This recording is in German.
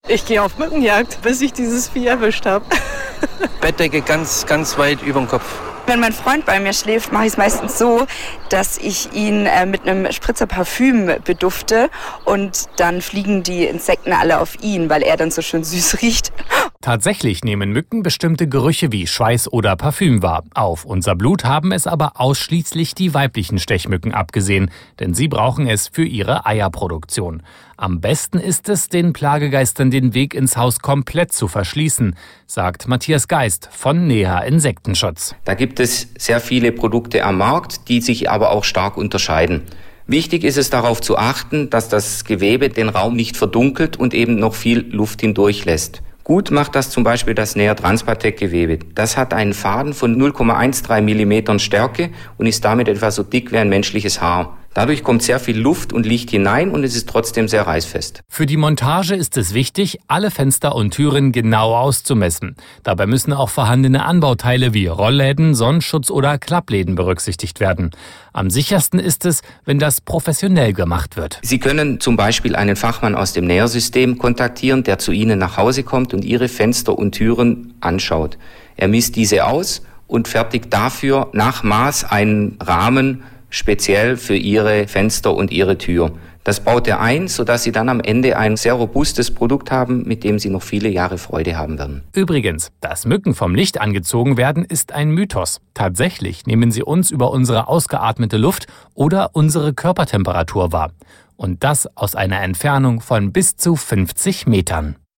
Ich gehe auf Mückenjagd, bis ich dieses Vieh erwischt habe. Bettdecke ganz, ganz weit über dem Kopf. Wenn mein Freund bei mir schläft, mache ich es meistens so, dass ich ihn mit einem Spritzer Parfüm bedufte und dann fliegen die Insekten alle auf ihn, weil er dann so schön süß riecht. Tatsächlich nehmen Mücken bestimmte Gerüche wie Schweiß oder Parfüm wahr. Auf unser Blut haben es aber ausschließlich die weiblichen Stechmücken abgesehen, denn sie brauchen es für ihre Eierproduktion. Am besten ist es, den Plagegeistern den Weg ins Haus komplett zu verschließen, sagt Matthias Geist von NEHA Insektenschutz. Da gibt es sehr viele Produkte am Markt, die sich aber auch stark unterscheiden. Wichtig ist es darauf zu achten, dass das Gewebe den Raum nicht verdunkelt und eben noch viel Luft hindurchlässt. Gut macht das zum Beispiel das NEHA Transpatek-Gewebe. Das hat einen Faden von 0,13 mm Stärke und ist damit etwa so dick wie ein menschliches Haar. Dadurch kommt sehr viel Luft und Licht hinein und es ist trotzdem sehr reißfest. Für die Montage ist es wichtig, alle Fenster und Türen genau auszumessen. Dabei müssen auch vorhandene Anbauteile wie Rollläden, Sonnenschutz oder Klappläden berücksichtigt werden. Am sichersten ist es, wenn das professionell gemacht wird. Sie können zum Beispiel einen Fachmann aus dem NEHA-System kontaktieren, der zu Ihnen nach Hause kommt und Ihre Fenster und Türen anschaut. Er misst diese aus und fertigt dafür nach Maß einen Rahmen speziell für Ihre Fenster und Ihre Tür. Das baut er ein, sodass Sie dann am Ende ein sehr robustes Produkt haben, mit dem Sie noch viele Jahre Freude haben werden. Übrigens, dass Mücken vom Licht angezogen werden, ist ein Mythos. Tatsächlich nehmen sie uns über unsere ausgeatmete Luft oder unsere Körpertemperatur wahr. Und das aus einer Entfernung von bis zu 50 Metern.